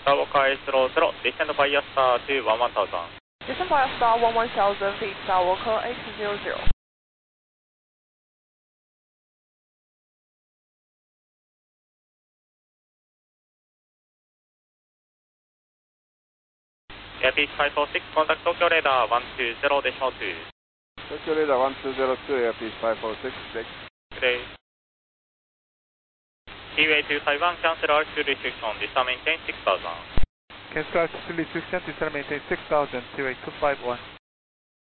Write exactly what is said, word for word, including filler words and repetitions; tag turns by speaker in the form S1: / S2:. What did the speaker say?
S1: Skywalker zero zero, descend via star to one one thousand.
S2: Descend via star one one thousand feet, Skywalker eight zero zero.
S1: Airfield five four six, contact Tokyo radar one two zero decimal two.
S3: Tokyo radar one two zero two, Airfield five four six, six.
S1: Today. T W A two five one, cancel altitude restriction, descend maintain six thousand.
S4: Cancel altitude restriction, descend maintain six thousand, T W A two five one.